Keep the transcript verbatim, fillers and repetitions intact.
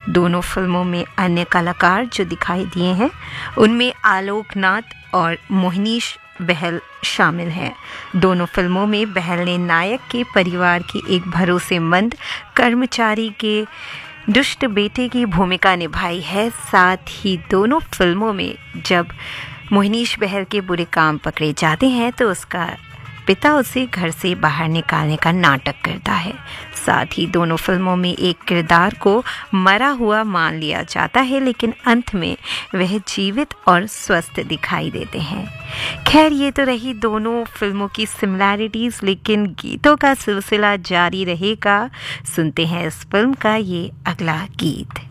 दोनों फिल्मों में अन्य कलाकार जो दिखाई दिए हैं उनमें आलोक नाथ और मोहनीश बहल शामिल हैं। दोनों फिल्मों में बहल ने नायक के परिवार की एक भरोसेमंद कर्मचारी के दुष्ट बेटे की भूमिका निभाई है। साथ ही दोनों फिल्मों में जब मोहनीश बहल के बुरे काम पकड़े जाते हैं तो उसका पिता उसे घर से बाहर निकालने का नाटक करता है। साथ ही दोनों फिल्मों में एक किरदार को मरा हुआ मान लिया जाता है, लेकिन अंत में वह जीवित और स्वस्थ दिखाई देते हैं। खैर, ये तो रही दोनों फिल्मों की सिमिलैरिटीज़, लेकिन गीतों का सिलसिला जारी रहेगा। सुनते हैं इस फिल्म का ये अगला गीत।